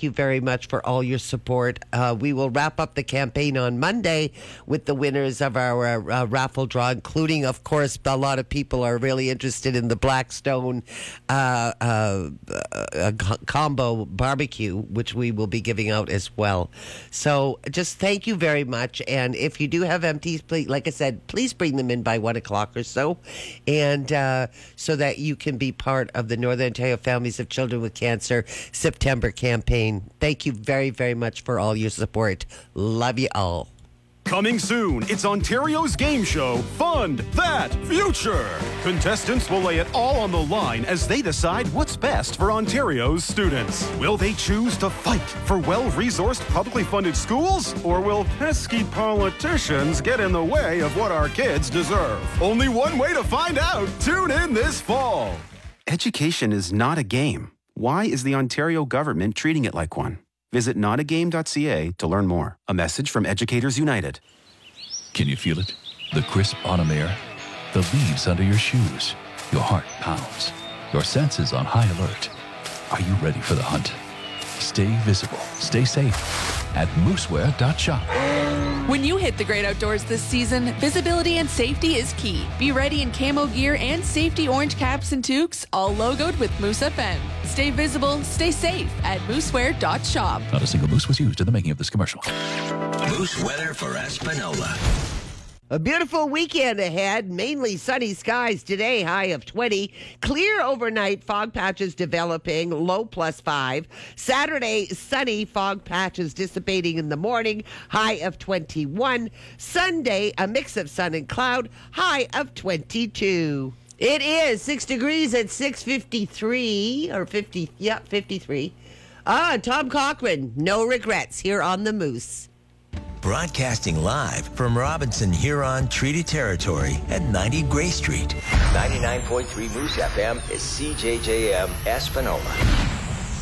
thank you very much for all your support. We will wrap up the campaign on Monday with the winners of our raffle draw, including, of course, a lot of people are really interested in the Blackstone combo barbecue, which we will be giving out as well. So just thank you very much. And if you do have empties, please, like I said, please bring them in by 1 o'clock or so, and so that you can be part of the Northern Ontario Families of Children with Cancer September campaign. Thank you very, very much for all your support. Love you all. Coming soon, it's Ontario's game show, Fund That Future. Contestants will lay it all on the line as they decide what's best for Ontario's students. Will they choose to fight for well-resourced, publicly funded schools? Or will pesky politicians get in the way of what our kids deserve? Only one way to find out. Tune in this fall. Education is not a game. Why is the Ontario government treating it like one? Visit notagame.ca to learn more. A message from Educators United. Can you feel it? The crisp autumn air, the leaves under your shoes. Your heart pounds. Your senses on high alert. Are you ready for the hunt? Stay visible, stay safe at moosewear.shop. When you hit the great outdoors this season, visibility and safety is key. Be ready in camo gear and safety orange caps and toques, all logoed with Moose FM. Stay visible, stay safe at moosewear.shop. Not a single moose was used in the making of this commercial. Moose weather for Espanola. A beautiful weekend ahead, mainly sunny skies today, high of 20. Clear overnight, fog patches developing, low +5. Saturday, sunny, fog patches dissipating in the morning, high of 21. Sunday, a mix of sun and cloud, high of 22. It is 6 degrees at 6:53, or 50, 53. Tom Cochran, no regrets here on the Moose. Broadcasting live from Robinson Huron Treaty Territory at 90 Gray Street. 99.3 Moose FM is CJJM Espanola.